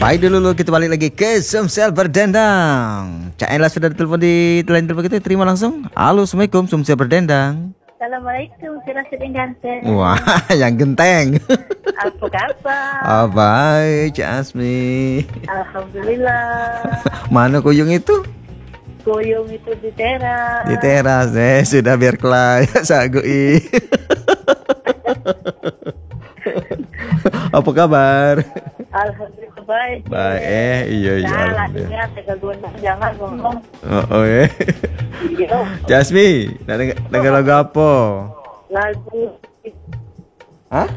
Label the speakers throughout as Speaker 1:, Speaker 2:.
Speaker 1: Baik dulu kita balik lagi ke Sumsel Berdendang. Cak Ella sudah ditelepon di line telepon kita, terima langsung. Halo, Assalamualaikum Sumsel Berdendang.
Speaker 2: Assalamualaikum, si Rasid yang ganteng.
Speaker 1: Wah, yang genteng.
Speaker 2: Apa kabar?
Speaker 1: Oh, baik, Cak Asmi.
Speaker 2: Alhamdulillah.
Speaker 1: Mana kuyung itu?
Speaker 2: Kuyung itu di teras.
Speaker 1: Di teras, sudah biar kelaya sagui. Apa kabar?
Speaker 2: Alhamdulillah baik.
Speaker 1: Baik, iya.
Speaker 2: Nah, lakinya tegal gondang jangan ngomong.
Speaker 1: Oh,
Speaker 2: Iya.
Speaker 1: Jasmi, dengar lagu apa?
Speaker 2: Lagu.
Speaker 1: Hah?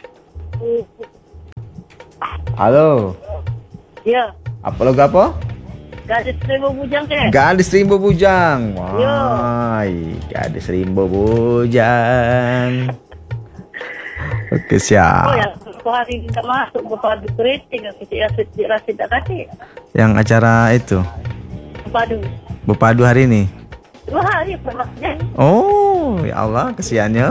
Speaker 1: Halo.
Speaker 2: Ya.
Speaker 1: Apa lagu apa?
Speaker 2: Gadis Rimbo Bujang ke?
Speaker 1: Gadis Rimbo Bujang.
Speaker 2: Yo.
Speaker 1: Wah, Gadis Rimbo Bujang. Oke, siap.
Speaker 2: Oh ya, hari ini tak masuk berpadu keriting Rasid tak kasih.
Speaker 1: Yang acara itu
Speaker 2: Berpadu.
Speaker 1: Berpadu hari ini.
Speaker 2: 2 hari pernahnya.
Speaker 1: Oh, ya Allah, kesiannya.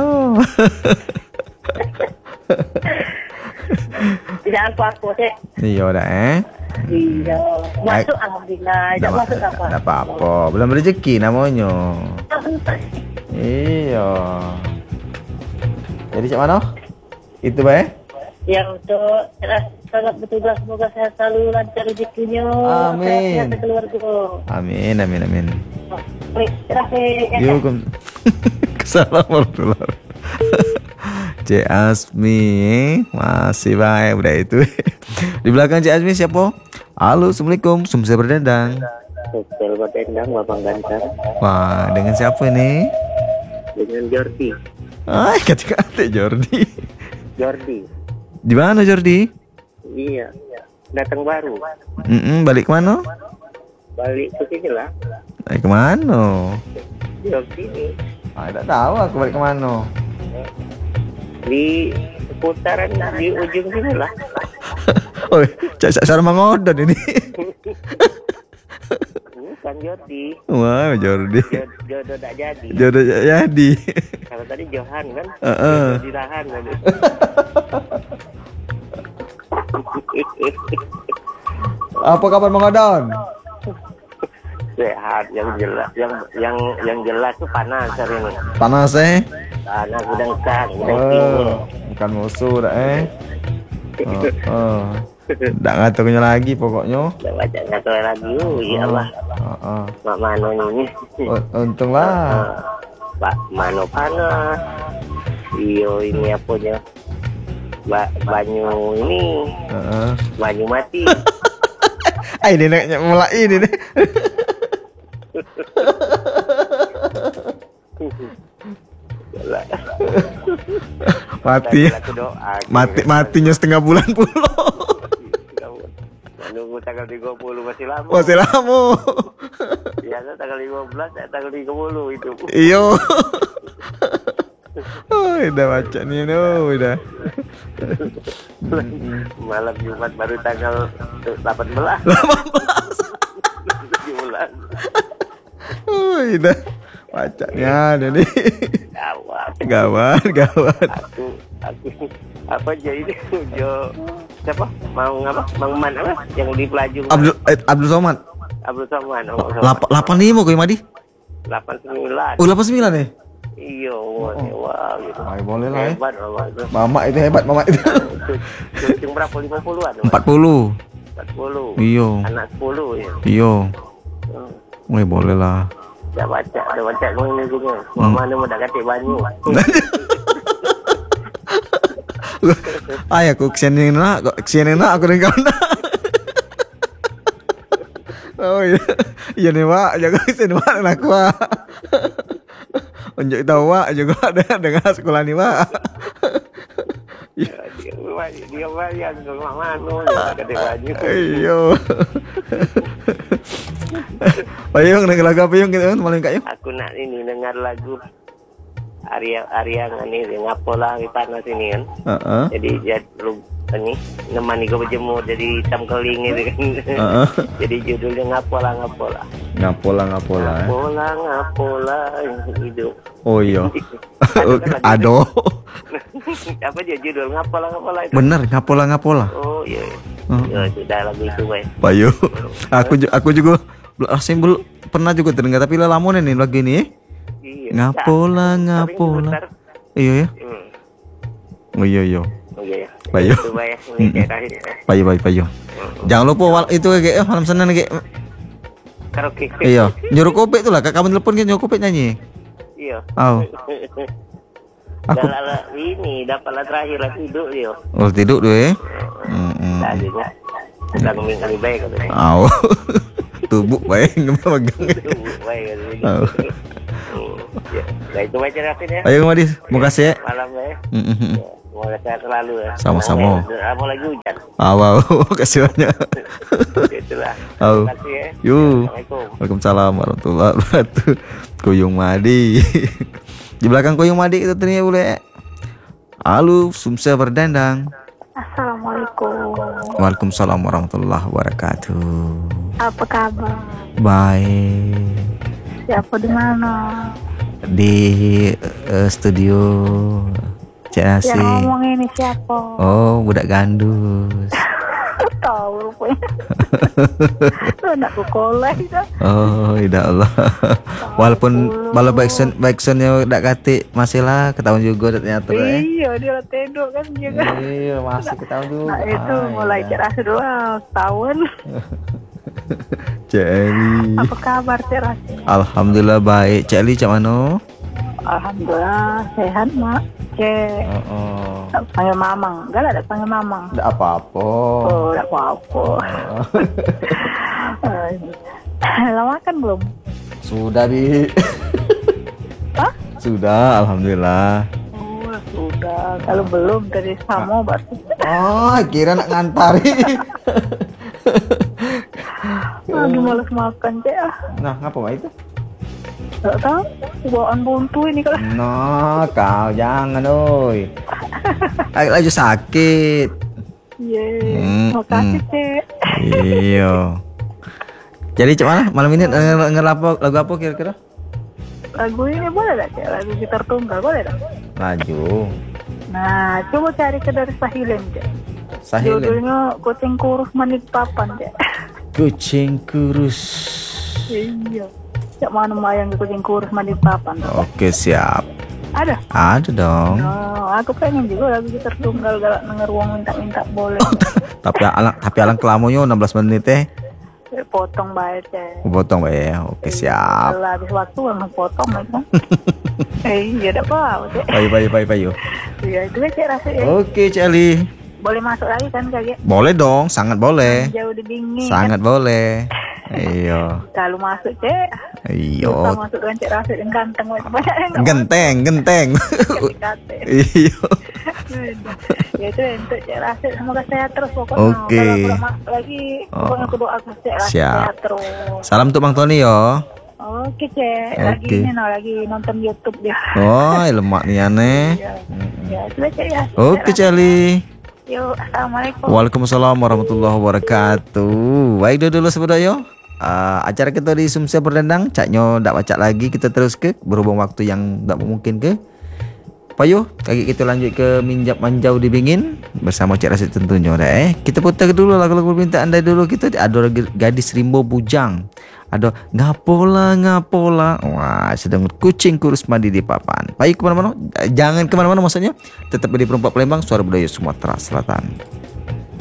Speaker 2: Tidak apa-apa sih.
Speaker 1: Iya udah
Speaker 2: Iya. Masuk alhamdulillah. Tidak masuk apa.
Speaker 1: Tidak apa-apa. Belum rezeki namanya. Iya. Jadi cak mana? Itu baik.
Speaker 2: Ya untuk sangat bertugas, semoga saya selalu lancar rezekinya.
Speaker 1: Amin.
Speaker 2: Sehat keluarga.
Speaker 1: Amin.
Speaker 2: Baik, terakhir.
Speaker 1: Yuk, Assalamualaikum warahmatullahi wabarakatuh. Cik Asmi masih baik udah itu. Di belakang Cik Asmi siapa? Halo, Assalamualaikum, Sumsel Berdendang.
Speaker 2: Sumsel Berdendang, Babang Ganteng.
Speaker 1: Wah, dengan siapa ini?
Speaker 2: Dengan Jordi.
Speaker 1: Kata Jordi.
Speaker 2: Jordi.
Speaker 1: Di mana Jordi?
Speaker 2: Iya. Datang baru.
Speaker 1: Balik ke mana?
Speaker 2: Balik ke sini lah.
Speaker 1: Balik ke mana?
Speaker 2: Di sini.
Speaker 1: Tidak tahu aku balik ke mana.
Speaker 2: Di seputaran di ujung sini lah.
Speaker 1: Oh, Cak Sarma ngodon ini.
Speaker 2: Bukan Jordi.
Speaker 1: Wah, Jordi.
Speaker 2: Jodoh tak jadi.
Speaker 1: Jodoh tak jadi.
Speaker 2: Kalau tadi Johan kan. Jodoh dirahan.
Speaker 1: Apa kabar Mang Odon?
Speaker 2: Sehat, yang jelas, yang jelas tuh panas hari ini.
Speaker 1: Panas
Speaker 2: Panas udang tinggi.
Speaker 1: Bukan musuh dah Nggak ngaturnya lagi pokoknya.
Speaker 2: Udah baca ngatur lagi, ya Allah. Mak Mano ini.
Speaker 1: Untunglah.
Speaker 2: Pak Mano panas. Iyo ini apanya? Banyu ini. Banyu mati.
Speaker 1: Ini neknya mulai ini nih. Matinya setengah bulan pulau.
Speaker 2: Menunggu tanggal 30 masih lama.
Speaker 1: Masih lama.
Speaker 2: Biasa tanggal 15, tanggal 30 itu.
Speaker 1: Iyo. Udah baca nih udah.
Speaker 2: Malam Jumat baru tanggal 18. 17.
Speaker 1: Udah bacanya nih. Gawat.
Speaker 2: Aku apa jadi siapa? Mang Man apa? Yang di Pelajung.
Speaker 1: Abdul Somad.
Speaker 2: 85
Speaker 1: kau Madi?
Speaker 2: 89.
Speaker 1: Oh, 89 nih.
Speaker 2: Iya, wah gitu.
Speaker 1: Boleh lah.
Speaker 2: Hebat,
Speaker 1: Mama itu hebat, mama itu.
Speaker 2: Syuting berapa? 50-an?
Speaker 1: 40. Iya.
Speaker 2: Anak 10 ya.
Speaker 1: Iya. Woi, boleh lah.
Speaker 2: Dah baca ini punya. Mana mau dah katik banyu.
Speaker 1: Aku kesini nak aku dengan kau nak. Oh iya nih Pak, jaga kesini Pak nak Pak. Unjuk tahu Pak juga dengan sekolah nih Pak.
Speaker 2: Dia bayar ke Mak Mano katik banyu.
Speaker 1: Iyo. Ayo dengar lagu apa yang kita malam kak yuk?
Speaker 2: Aku nak ini dengar lagu Ariang ini ngapola di panas ini kan. Jadi
Speaker 3: ini nemani gue berjemur jadi hitam keling gitu kan. Jadi judulnya ngapola ngapola.
Speaker 1: Ngapola ngapola.
Speaker 3: Ngapola ngapola hidup.
Speaker 1: Oh iya.
Speaker 3: Aduh. Apa dia judul ngapola ngapola itu?
Speaker 1: Bener, ngapola ngapola.
Speaker 3: Oh iya. Ya sudah lagu itu baik.
Speaker 1: Payo. Aku juga belum pernah juga terdengar tapi lama nih lagu ini.
Speaker 3: Iya.
Speaker 1: Ngapola ngapola. Iya ya. Oh iya iya.
Speaker 3: Oh iya ya.
Speaker 1: Payo.
Speaker 3: Itu baik ini kayak
Speaker 1: Payo. Jangan lupa itu kayak malam Senin kayak
Speaker 3: karaoke.
Speaker 1: iya, nyuruh kopi tuh lah. Kamu telepon kan nyuruh kopi nyanyi.
Speaker 3: Iya.
Speaker 1: Oh. Aku
Speaker 3: ini dapatlah terakhir lah tidur dia.
Speaker 1: Oh tidur tuh ya.
Speaker 3: Tadinya udah kali baik katanya.
Speaker 1: Oh. Tubuh baik ngemegang.
Speaker 3: Tubuh baik katanya.
Speaker 1: Oh.
Speaker 3: Ya, nah itu baca rapi ya.
Speaker 1: Ayo Madis, makasih ya.
Speaker 3: Malam ya. Semoga sehat selalu ya.
Speaker 1: Sama-sama.
Speaker 3: Mau lagi hujan.
Speaker 1: Wow, kasih banyak.
Speaker 3: Itulah.
Speaker 1: Oh.
Speaker 3: Terima kasih ya.
Speaker 1: Yuk.
Speaker 3: Assalamualaikum.
Speaker 1: Waalaikumsalam warahmatullahi wabarakatuh. Kuyung Madi. Di belakang Kuyung Madi itu ternyata boleh. Halo, Sumsel berdendang.
Speaker 2: Assalamualaikum.
Speaker 1: Waalaikumsalam warahmatullahi wabarakatuh.
Speaker 2: Apa kabar?
Speaker 1: Baik.
Speaker 2: Siapa di mana?
Speaker 1: Di studio Cik Nasi.
Speaker 2: Yang ngomong ini siapa?
Speaker 1: Oh, budak gandus.
Speaker 2: Tahu rupanya. Lu nak ku kolej dah.
Speaker 1: Oh, tidak Allah. Walaupun kalau backsoundnya udah kati masih lah ketahuan juga ternyata.
Speaker 2: Iya, dia lah tedok kan juga.
Speaker 1: Iya, masih ketahuan juga.
Speaker 2: Nah itu mulai cerah doang tahun.
Speaker 1: Celi.
Speaker 2: Apa kabar cerah?
Speaker 1: Alhamdulillah baik. Celi cak mano?
Speaker 2: Alhamdulillah sehat mak. Cek. Panggil mamang. Enggak ada panggil mamang.
Speaker 1: Tidak apa-apa.
Speaker 2: Oh, tidak apa-apa. Lama makan belum?
Speaker 1: Sudah Bi.
Speaker 2: Hah?
Speaker 1: Sudah, alhamdulillah.
Speaker 2: Oh, sudah. Kalau belum dari Samo berarti.
Speaker 1: Oh, kira nak ngantari.
Speaker 2: Lagi malas makan cek ah.
Speaker 1: Nah, ngapa Mak itu?
Speaker 2: Gak tahu. Bawaan buntu ini kalau.
Speaker 1: No, kau jangan oi. Lagi sakit.
Speaker 2: Iya. Makasih cek.
Speaker 1: Iya. Jadi cak mana malam ini denger lagu apa kira-kira?
Speaker 2: Lagu ini boleh gak cek? Lagu gitar tunggal boleh gak?
Speaker 1: Laju.
Speaker 2: Nah, coba cari ke dari Sahilen cek.
Speaker 1: Sahilen.
Speaker 2: Judulnya Kucing Kurus Manit Papan cek.
Speaker 1: Kucing kurus.
Speaker 2: Iya. Cak mana mayang ke kucing kurus manit papan?
Speaker 1: Oke, siap.
Speaker 2: Ada?
Speaker 1: Ada dong.
Speaker 2: Oh, aku pengen juga lagu gitar tunggal galak denger uang minta-minta boleh.
Speaker 1: Tapi alang kelamunya 16 menit
Speaker 2: Potong baik cek.
Speaker 1: Potong ya. Oke, siap.
Speaker 2: Kalau habis waktu langsung potong lagi. Iya, ada apa cek?
Speaker 1: Payu.
Speaker 2: Iya, itu cek rasa ya.
Speaker 1: Oke, Celi.
Speaker 2: Boleh masuk lagi kan kakek?
Speaker 1: Boleh dong, sangat boleh.
Speaker 2: Jauh di dingin.
Speaker 1: Sangat boleh. Iya.
Speaker 2: Kalau masuk cek.
Speaker 1: Iya.
Speaker 2: Bisa masuk dengan cek rasa dan ganteng banyak yang
Speaker 1: Genteng.
Speaker 2: kate.
Speaker 1: Iya.
Speaker 2: Ya itu untuk cek rasa semoga sehat terus pokoknya.
Speaker 1: Oke.
Speaker 2: Kalau masuk lagi pokoknya aku doa cek rasa
Speaker 1: Siap.
Speaker 2: sehat terus.
Speaker 1: Salam untuk Bang Tony yo.
Speaker 2: Oke cek. Lagi
Speaker 1: Oke.
Speaker 2: ini lagi nonton YouTube dia.
Speaker 1: Oh, lemak nih aneh.
Speaker 2: Ya itu cek ya.
Speaker 1: Oke, Celi.
Speaker 2: Yuk, assalamualaikum.
Speaker 1: Waalaikumsalam warahmatullahi wabarakatuh. Baik dulu sebenarnya. Acara kita di Sumsel berdendang, caknya ndak baca lagi, kita terus ke berhubung waktu yang ndak mungkin ke. Payo, kaki kita lanjut ke Minjak Manjau di Bingin bersama Cik Rasid tentunya dah. Kita putar dulu lagu-lagu permintaan dari dulu kita. Ada Gadis Rimbo Bujang. Ada ngapola. Wah, sedang kucing kurus mandi di papan. Baik kemana-mana, jangan kemana-mana maksudnya. Tetap di Perempat Palembang, suara budaya Sumatera Selatan.